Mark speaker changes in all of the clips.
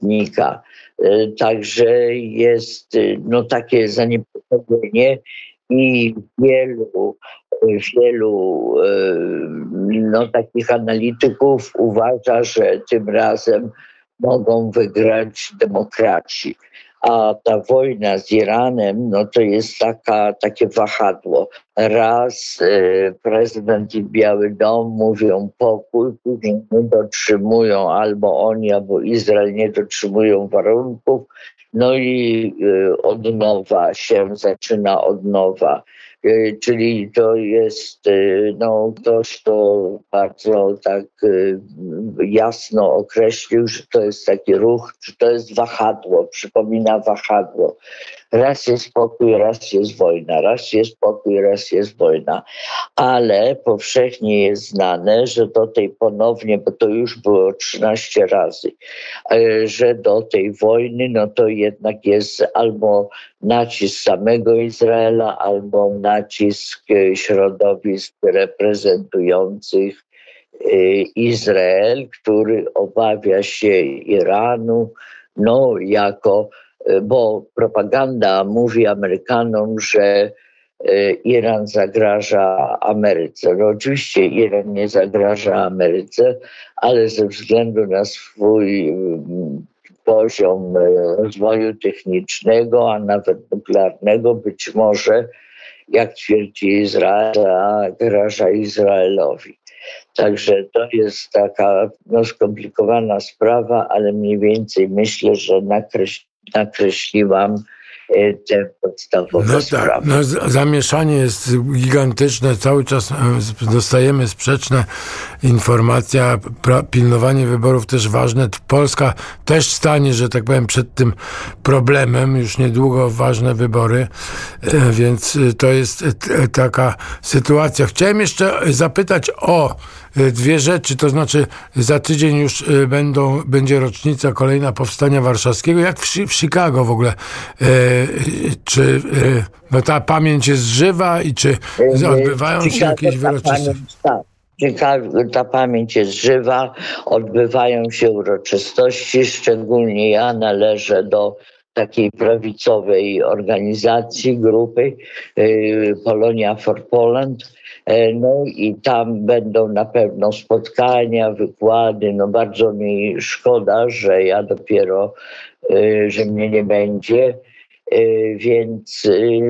Speaker 1: pamiętnika. Także jest takie zaniepokojenie i wielu takich analityków uważa, że tym razem mogą wygrać demokraci. A ta wojna z Iranem, to jest takie wahadło. Raz prezydent i Biały Dom mówią pokój, później nie dotrzymują, albo oni, albo Izrael nie dotrzymują warunków, i zaczyna od nowa. Czyli to jest ktoś, kto bardzo tak jasno określił, że to jest taki ruch, że to jest wahadło, przypomina wahadło. Raz jest pokój, raz jest wojna, raz jest pokój, raz jest wojna. Ale powszechnie jest znane, że do tej ponownie, bo to już było 13 razy, że do tej wojny, to jednak jest albo nacisk samego Izraela, albo nacisk środowisk reprezentujących Izrael, który obawia się Iranu, bo propaganda mówi Amerykanom, że Iran zagraża Ameryce. Oczywiście Iran nie zagraża Ameryce, ale ze względu na swój poziom rozwoju technicznego, a nawet nuklearnego, być może, jak twierdzi Izrael, zagraża Izraelowi. Także to jest taka skomplikowana sprawa, ale mniej więcej myślę, że nakreśliłam te podstawowe sprawy.
Speaker 2: Zamieszanie jest gigantyczne. Cały czas dostajemy sprzeczne informacje. Pilnowanie wyborów też ważne. Polska też stanie, że tak powiem, przed tym problemem. Już niedługo ważne wybory, więc to jest taka sytuacja. Chciałem jeszcze zapytać o dwie rzeczy, to znaczy za tydzień już będzie rocznica kolejna Powstania Warszawskiego. Jak w Chicago w ogóle? Czy ta pamięć jest żywa i czy odbywają się jakieś uroczystości?
Speaker 1: Ta pamięć jest żywa, odbywają się uroczystości, szczególnie ja należę do takiej prawicowej organizacji, grupy Polonia for Poland. I tam będą na pewno spotkania, wykłady. Bardzo mi szkoda, że ja dopiero, że mnie nie będzie. Więc,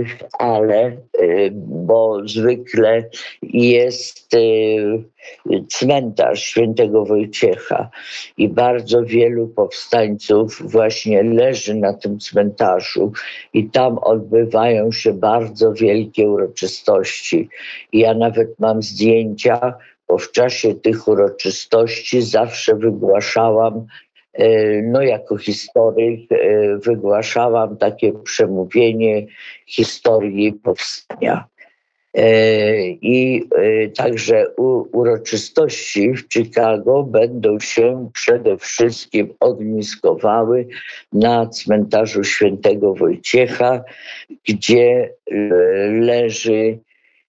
Speaker 1: bo zwykle jest cmentarz Świętego Wojciecha i bardzo wielu powstańców właśnie leży na tym cmentarzu i tam odbywają się bardzo wielkie uroczystości. I ja nawet mam zdjęcia, bo w czasie tych uroczystości zawsze wygłaszałam jako historyk wygłaszałam takie przemówienie historii powstania. I także uroczystości w Chicago będą się przede wszystkim ogniskowały na cmentarzu Świętego Wojciecha, gdzie leży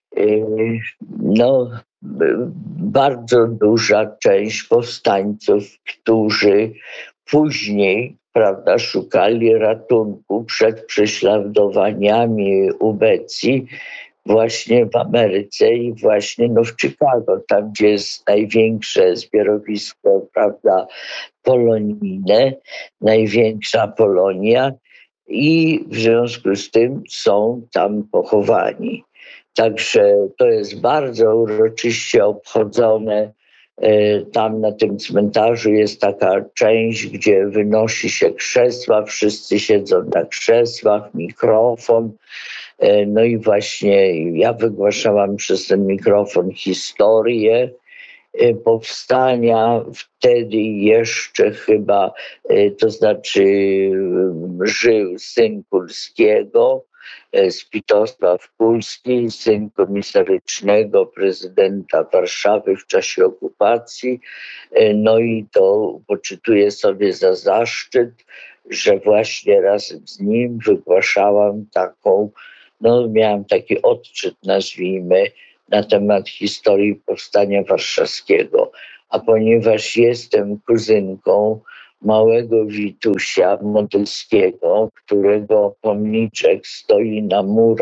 Speaker 1: bardzo duża część powstańców, którzy później, szukali ratunku przed prześladowaniami ubecji właśnie w Ameryce i właśnie w Chicago, tam gdzie jest największe zbiorowisko, polonijne, największa Polonia i w związku z tym są tam pochowani. Także to jest bardzo uroczyście obchodzone. Tam na tym cmentarzu jest taka część, gdzie wynosi się krzesła, wszyscy siedzą na krzesłach, mikrofon. I właśnie ja wygłaszałam przez ten mikrofon historię powstania. Wtedy jeszcze chyba, to znaczy żył syn Kulskiego, Spitosław Kulski, syn komisarycznego prezydenta Warszawy w czasie okupacji. I to poczytuję sobie za zaszczyt, że właśnie razem z nim wygłaszałam miałam taki odczyt, nazwijmy, na temat historii Powstania Warszawskiego. A ponieważ jestem kuzynką małego Witusia Modelskiego, którego pomniczek stoi na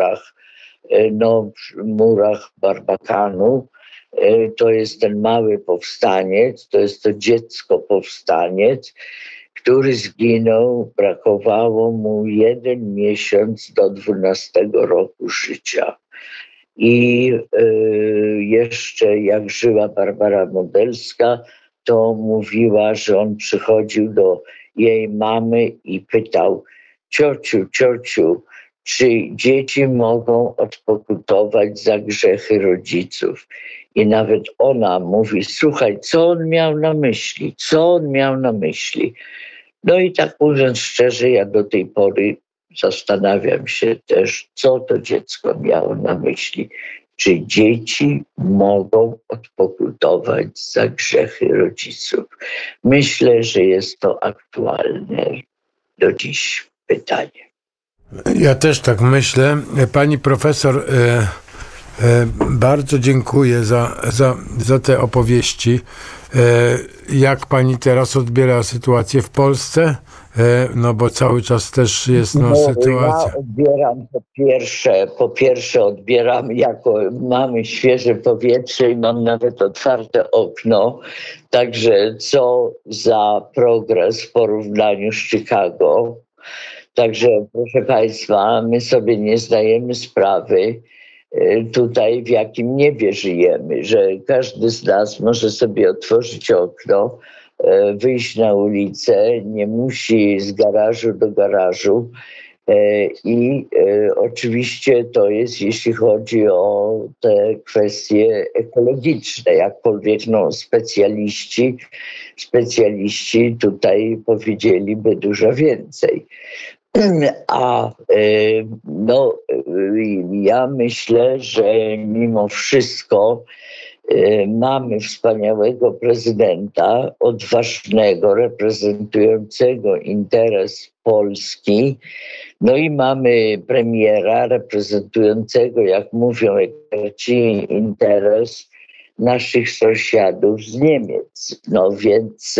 Speaker 1: murach Barbakanu. To jest ten mały powstaniec, to jest to dziecko powstaniec, który zginął, brakowało mu 1 miesiąc do 12 roku życia. I jeszcze jak żyła Barbara Modelska, to mówiła, że on przychodził do jej mamy i pytał: ciociu, czy dzieci mogą odpokutować za grzechy rodziców? I nawet ona mówi: słuchaj, co on miał na myśli? No i tak mówiąc szczerze, ja do tej pory zastanawiam się też, co to dziecko miało na myśli. Czy dzieci mogą odpokutować za grzechy rodziców? Myślę, że jest to aktualne do dziś pytanie.
Speaker 2: Ja też tak myślę. Pani profesor, bardzo dziękuję za te opowieści. Jak pani teraz odbiera sytuację w Polsce? No bo cały czas też jest sytuacja.
Speaker 1: Ja odbieram po pierwsze odbieram jako mamy świeże powietrze i mam nawet otwarte okno. Także co za progres w porównaniu z Chicago. Także proszę Państwa, my sobie nie zdajemy sprawy tutaj, w jakim niebie żyjemy, że każdy z nas może sobie otworzyć okno, wyjść na ulicę, nie musi z garażu do garażu. I oczywiście to jest, jeśli chodzi o te kwestie ekologiczne, jakkolwiek specjaliści tutaj powiedzieliby dużo więcej. A ja myślę, że mimo wszystko mamy wspaniałego prezydenta, odważnego, reprezentującego interes Polski. No i mamy premiera reprezentującego, jak mówią eksperci, interes naszych sąsiadów z Niemiec. No więc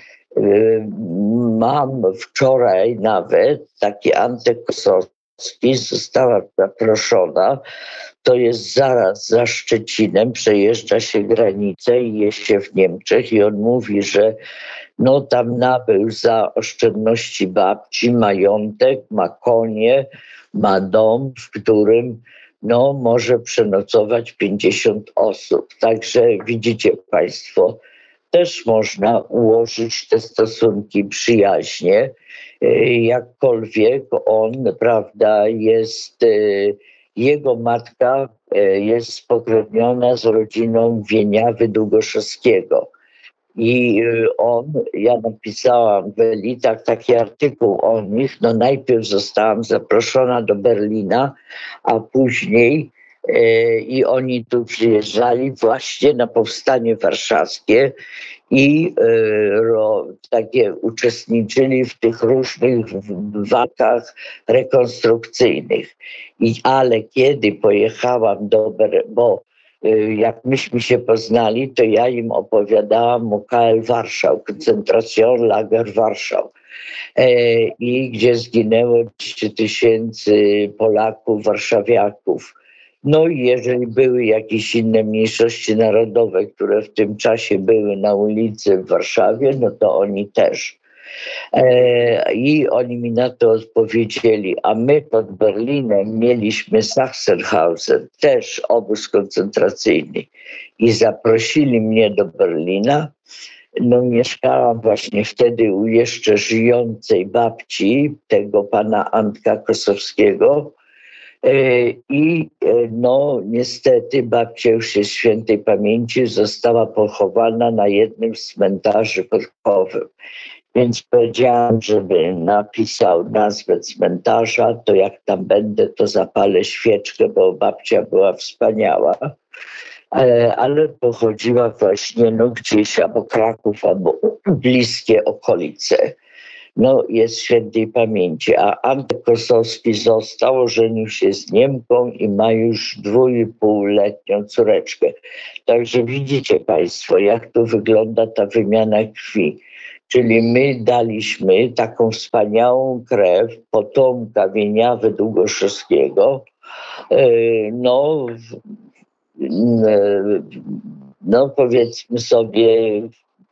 Speaker 1: mam wczoraj nawet taki Antykosowski, została zaproszona. To jest zaraz za Szczecinem, przejeżdża się granicę i jest się w Niemczech i on mówi, że tam nabył za oszczędności babci majątek, ma konie, ma dom, w którym może przenocować 50 osób. Także widzicie Państwo, też można ułożyć te stosunki przyjaźnie, jakkolwiek on, prawda, jego matka jest spokrewniona z rodziną Wieniawy-Długoszowskiego. I ja napisałam w Elitach taki artykuł o nich. Najpierw zostałam zaproszona do Berlina, a później i oni tu przyjeżdżali właśnie na Powstanie Warszawskie i takie uczestniczyli w tych różnych walkach rekonstrukcyjnych. Ale kiedy pojechałam bo jak myśmy się poznali, to ja im opowiadałam o KL Warszał, Koncentrationlager Warszał, i gdzie zginęło 3000 Polaków, warszawiaków. No i jeżeli były jakieś inne mniejszości narodowe, które w tym czasie były na ulicy w Warszawie, to oni też. I oni mi na to odpowiedzieli, a my pod Berlinem mieliśmy Sachsenhausen, też obóz koncentracyjny. I zaprosili mnie do Berlina. Mieszkałam właśnie wtedy u jeszcze żyjącej babci, tego pana Antka Kosowskiego. I niestety babcia już jest świętej pamięci, została pochowana na jednym z cmentarzy podkowym. Więc powiedziałam, żeby napisał nazwę cmentarza, to jak tam będę, to zapalę świeczkę, bo babcia była wspaniała. Ale pochodziła właśnie gdzieś albo Kraków, albo bliskie okolice. Jest świętej pamięci. A Antek Kosowski został, ożenił się z Niemką i ma już 2,5-letnią córeczkę. Także widzicie Państwo, jak tu wygląda ta wymiana krwi. Czyli my daliśmy taką wspaniałą krew potomka Wieniawy Długoszewskiego, powiedzmy sobie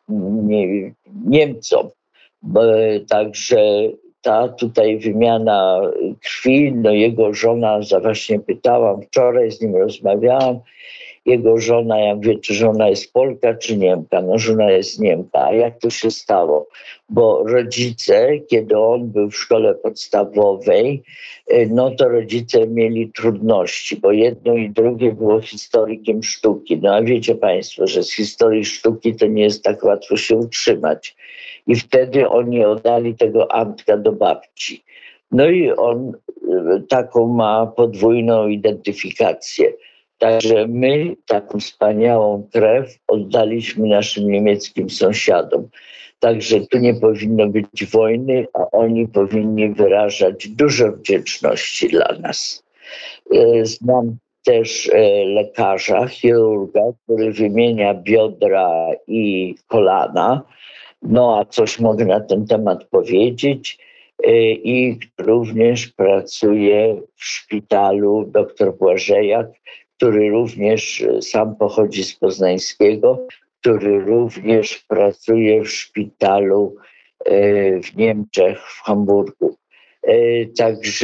Speaker 1: Niemcom. Także ta tutaj wymiana krwi, jego żona, właśnie pytałam, wczoraj z nim rozmawiałam, jego żona, ja mówię, czy żona jest Polka, czy Niemka? Żona jest Niemka. A jak to się stało? Bo rodzice, kiedy on był w szkole podstawowej, to rodzice mieli trudności, bo jedno i drugie było historykiem sztuki. A wiecie państwo, że z historii sztuki to nie jest tak łatwo się utrzymać. I wtedy oni oddali tego Antka do babci. I on taką ma podwójną identyfikację. Także my taką wspaniałą krew oddaliśmy naszym niemieckim sąsiadom. Także tu nie powinno być wojny, a oni powinni wyrażać dużo wdzięczności dla nas. Znam też lekarza, chirurga, który wymienia biodra i kolana. A coś mogę na ten temat powiedzieć. I również pracuje w szpitalu dr Błażejak, który również sam pochodzi z Poznańskiego, który również pracuje w szpitalu w Niemczech, w Hamburgu. Także,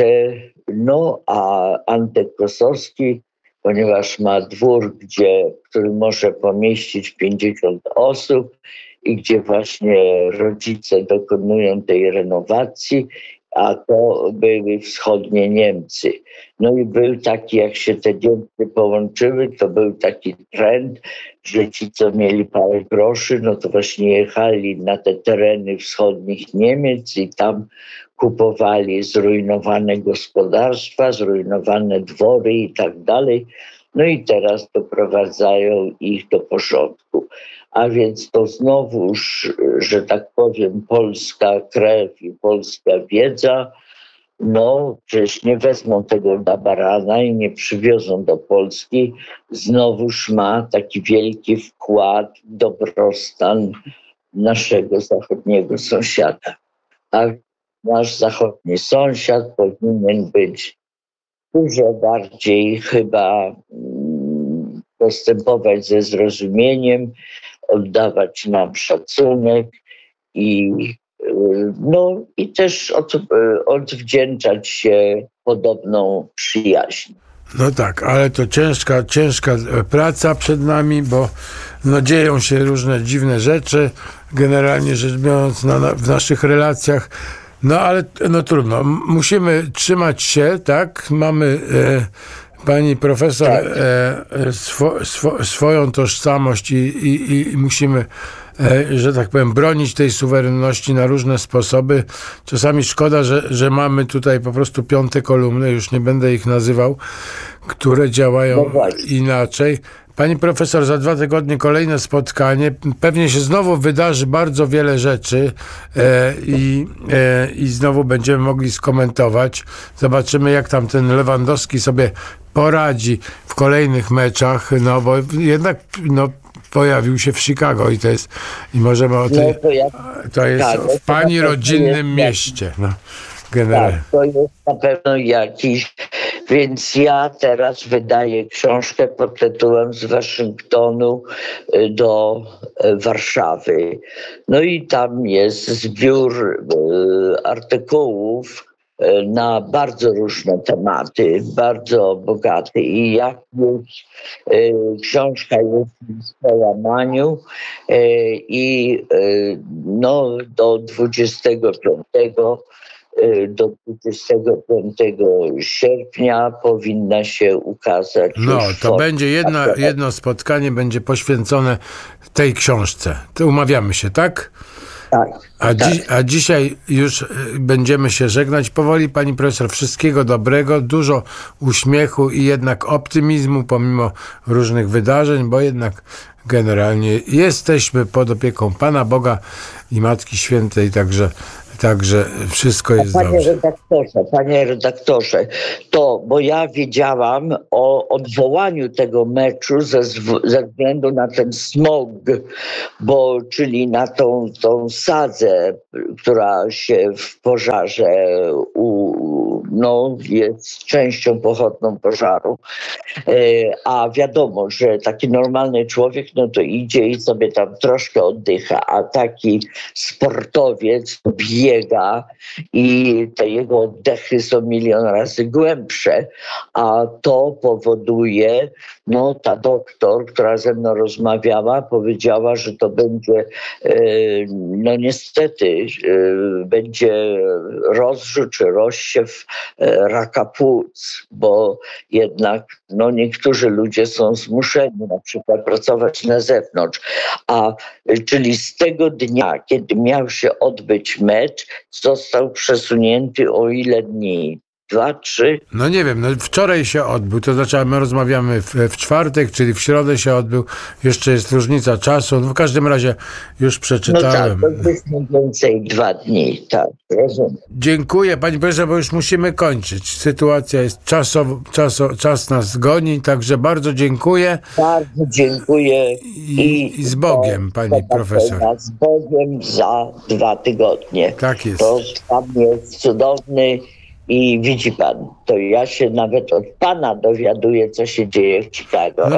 Speaker 1: a Antek Kosowski, ponieważ ma dwór, który może pomieścić 50 osób i gdzie właśnie rodzice dokonują tej renowacji, a to były wschodnie Niemcy. I był taki, jak się te Niemcy połączyły, to był taki trend, że ci, co mieli parę groszy, to właśnie jechali na te tereny wschodnich Niemiec i tam kupowali zrujnowane gospodarstwa, zrujnowane dwory i tak dalej. I teraz doprowadzają ich do porządku. A więc to znowuż, że tak powiem, polska krew i polska wiedza, przecież nie wezmą tego na barana i nie przywiozą do Polski. Znowuż ma taki wielki wkład w dobrostan naszego zachodniego sąsiada. A nasz zachodni sąsiad powinien być dużo bardziej chyba postępować ze zrozumieniem, oddawać nam szacunek i też odwdzięczać się podobną przyjaźnią.
Speaker 2: Tak, ale to ciężka praca przed nami, bo dzieją się różne dziwne rzeczy, generalnie rzecz biorąc w naszych relacjach. Ale trudno. Musimy trzymać się, tak? Mamy pani profesor swoją tożsamość i musimy, że tak powiem, bronić tej suwerenności na różne sposoby. Czasami szkoda, że mamy tutaj po prostu piąte kolumny, już nie będę ich nazywał, które działają inaczej. Pani profesor, za 2 tygodnie kolejne spotkanie. Pewnie się znowu wydarzy bardzo wiele rzeczy i znowu będziemy mogli skomentować. Zobaczymy, jak tam ten Lewandowski sobie poradzi w kolejnych meczach, bo jednak pojawił się w Chicago i możemy o tej... To jest w pani rodzinnym mieście. Generalnie.
Speaker 1: Tak, to jest na pewno jakiś. Więc ja teraz wydaję książkę pod tytułem Z Waszyngtonu do Warszawy. I tam jest zbiór artykułów na bardzo różne tematy, bardzo bogaty. I jak już książka jest w przełamaniu i do 25 sierpnia powinna się ukazać.
Speaker 2: To będzie jedno spotkanie będzie poświęcone tej książce. To umawiamy się, tak?
Speaker 1: Tak.
Speaker 2: A dzisiaj już będziemy się żegnać powoli. Pani profesor, wszystkiego dobrego, dużo uśmiechu i jednak optymizmu pomimo różnych wydarzeń, bo jednak generalnie jesteśmy pod opieką Pana Boga i Matki Świętej, także Także wszystko jest dobrze.
Speaker 1: Panie redaktorze, to, bo ja wiedziałam o odwołaniu tego meczu ze względu na ten smog, czyli na tą sadzę, która się w pożarze jest częścią pochodną pożaru. A wiadomo, że taki normalny człowiek, to idzie i sobie tam troszkę oddycha, a taki sportowiec biega i te jego oddechy są milion razy głębsze, a to powoduje, ta doktor, która ze mną rozmawiała, powiedziała, że to będzie, niestety, będzie rozrzut czy rozsiew raka płuc, bo jednak niektórzy ludzie są zmuszeni na przykład pracować na zewnątrz, czyli z tego dnia, kiedy miał się odbyć mecz, został przesunięty o ile dni? 2, 3?
Speaker 2: Nie wiem, wczoraj się odbył, to znaczy my rozmawiamy w czwartek, czyli w środę się odbył, jeszcze jest różnica czasu, w każdym razie już przeczytałem.
Speaker 1: To jest mniej więcej 2 dni, tak, rozumiem.
Speaker 2: Dziękuję pani profesor, bo już musimy kończyć. Sytuacja jest czas nas goni, także bardzo dziękuję.
Speaker 1: Bardzo dziękuję.
Speaker 2: I z Bogiem, pani profesor.
Speaker 1: Z Bogiem za 2 tygodnie.
Speaker 2: Tak jest.
Speaker 1: To pan jest cudowny. I widzi pan, to ja się nawet od pana dowiaduję, co się dzieje w Chicago.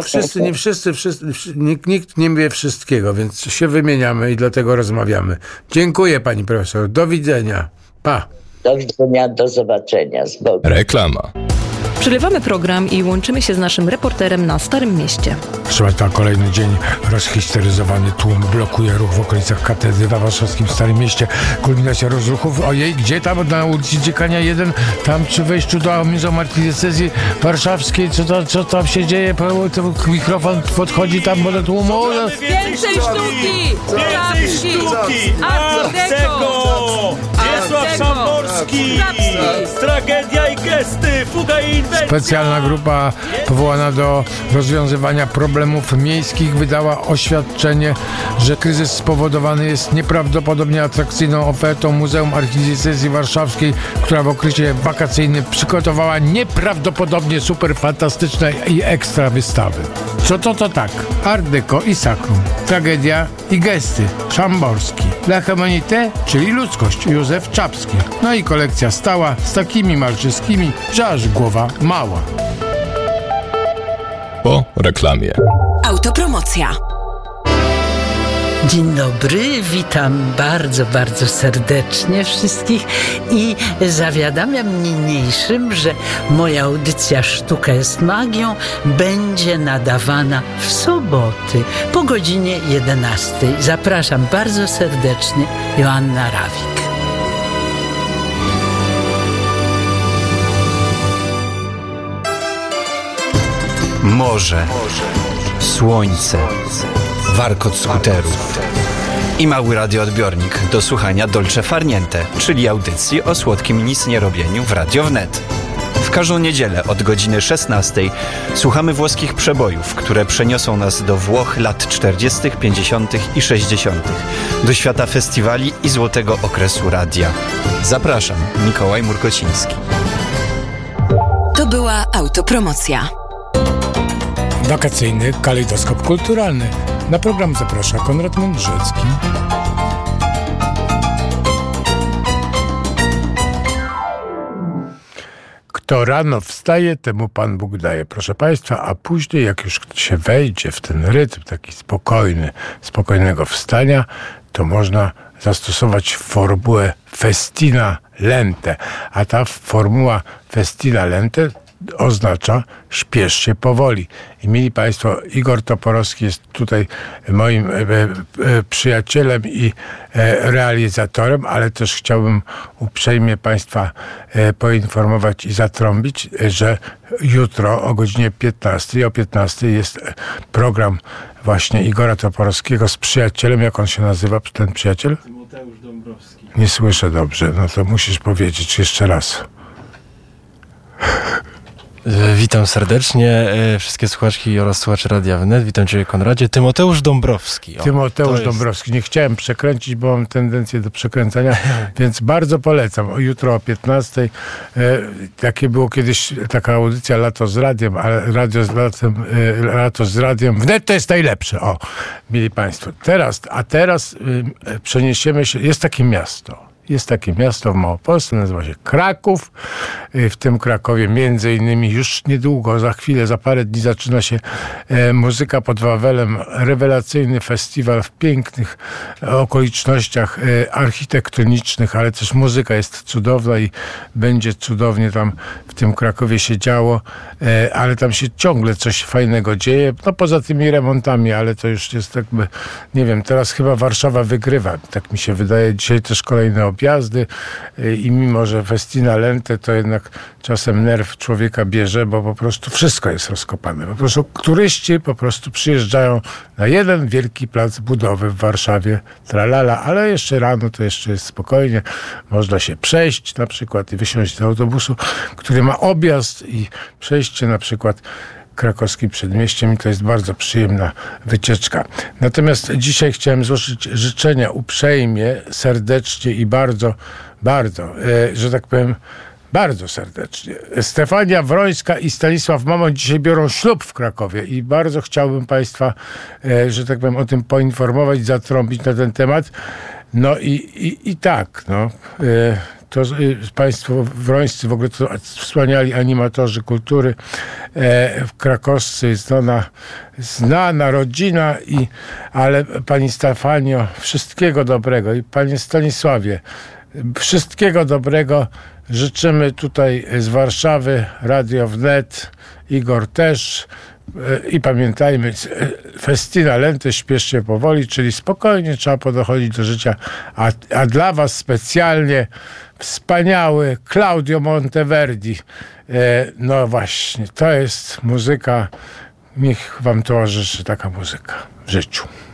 Speaker 2: Nikt nie wie wszystkiego, więc się wymieniamy i dlatego rozmawiamy. Dziękuję pani profesor, do widzenia, pa.
Speaker 1: Do widzenia, do zobaczenia, z Bogiem.
Speaker 3: Reklama.
Speaker 4: Przerywamy program i łączymy się z naszym reporterem na Starym Mieście.
Speaker 2: Proszę Państwa, kolejny dzień rozhisteryzowany tłum blokuje ruch w okolicach katedry na warszawskim Starym Mieście. Kulminacja rozruchów. Ojej, gdzie tam? Na ulicy Dziekania 1, tam przy wejściu do Muzeum Archidiecezji Warszawskiej. Co tam się dzieje? Mikrofon podchodzi tam do tłumu.
Speaker 4: Więcej sztuki!
Speaker 5: Więcej sztuki! Art Deco! Wiesław Szamborski! Tragedia i gesty! Fuga i inwencja!
Speaker 2: Specjalna grupa powołana do rozwiązywania problemów miejskich wydała oświadczenie, że kryzys spowodowany jest nieprawdopodobnie atrakcyjną ofertą Muzeum Archidiecezji Warszawskiej, która w okresie wakacyjnym przygotowała nieprawdopodobnie super fantastyczne i ekstra wystawy. Co to tak? Art Deco i Sakrum. Tragedia i gesty. Szamborski. La Humanité, czyli ludzkość. Józef Czapski. I kolekcja stała z takimi malczyskimi, że aż głowa mała.
Speaker 3: Po reklamie.
Speaker 4: Autopromocja.
Speaker 6: Dzień dobry, witam bardzo, bardzo serdecznie wszystkich i zawiadamiam niniejszym, że moja audycja Sztuka jest magią będzie nadawana w soboty po godzinie 11. Zapraszam bardzo serdecznie, Joanna Rawik.
Speaker 7: Morze, słońce, warkot skuterów i mały radioodbiornik do słuchania Dolce Far Niente, czyli audycji o słodkim nicnierobieniu w Radio Wnet. W każdą niedzielę od godziny 16 słuchamy włoskich przebojów, które przeniosą nas do Włoch lat 40., 50. i 60., do świata festiwali i złotego okresu radia. Zapraszam, Mikołaj Murkociński.
Speaker 4: To była autopromocja.
Speaker 2: Wakacyjny kalejdoskop kulturalny. Na program zaprasza Konrad Mądrzecki. Kto rano wstaje, temu Pan Bóg daje, proszę Państwa, a później, jak już się wejdzie w ten rytm taki spokojnego wstania, to można zastosować formułę festina lente. A ta formuła festina lente oznacza śpiesz się powoli. I mieli Państwo, Igor Toporowski jest tutaj moim przyjacielem i realizatorem, ale też chciałbym uprzejmie Państwa poinformować i zatrąbić, że jutro o godzinie 15, o 15 jest program właśnie Igora Toporowskiego z przyjacielem. Jak on się nazywa, ten przyjaciel?
Speaker 5: Tymoteusz Dąbrowski.
Speaker 2: Nie słyszę dobrze, no to musisz powiedzieć jeszcze raz.
Speaker 3: Witam serdecznie wszystkie słuchaczki oraz słuchacze Radia Wnet. Witam Cię, Konradzie. Tymoteusz Dąbrowski.
Speaker 2: Tymoteusz Dąbrowski. Nie chciałem przekręcić, bo mam tendencję do przekręcania, więc bardzo polecam. Jutro o 15:00. Takie było kiedyś taka audycja Lato z Radiem, ale Lato z Radiem. Wnet to jest najlepsze. O, mieli Państwo. Teraz przeniesiemy się. Jest takie miasto. Jest takie miasto w Małopolsce, nazywa się Kraków. W tym Krakowie między innymi już niedługo, za chwilę, za parę dni zaczyna się Muzyka pod Wawelem. Rewelacyjny festiwal w pięknych okolicznościach architektonicznych, ale też muzyka jest cudowna i będzie cudownie tam w tym Krakowie się działo, ale tam się ciągle coś fajnego dzieje. No poza tymi remontami, ale to już jest jakby, nie wiem, teraz chyba Warszawa wygrywa, tak mi się wydaje. Dzisiaj też kolejne objazdy i mimo, że Festina Lente, to jednak czasem nerw człowieka bierze, bo po prostu wszystko jest rozkopane. Po prostu turyści po prostu przyjeżdżają na jeden wielki plac budowy w Warszawie, tralala, ale jeszcze rano to jeszcze jest spokojnie. Można się przejść na przykład i wysiąść do autobusu, który ma objazd i przejście na przykład krakowskim przedmieściem i to jest bardzo przyjemna wycieczka. Natomiast dzisiaj chciałem złożyć życzenia uprzejmie, serdecznie i bardzo, że tak powiem, bardzo serdecznie. Stefania Wrońska i Stanisław Mamoń dzisiaj biorą ślub w Krakowie i bardzo chciałbym Państwa, że tak powiem, o tym poinformować, zatrąbić na ten temat. No i tak, no. To Państwo wrońscy, w ogóle to wspaniali animatorzy kultury krakowscy, znana rodzina, ale Pani Stefanio, wszystkiego dobrego i Panie Stanisławie, wszystkiego dobrego życzymy tutaj z Warszawy, Radio Wnet, Igor też. I pamiętajmy, Festina Lente, śpieszcie powoli, czyli spokojnie trzeba podochodzić do życia. A dla Was specjalnie wspaniały Claudio Monteverdi. No właśnie, to jest muzyka, niech Wam towarzyszy taka muzyka w życiu.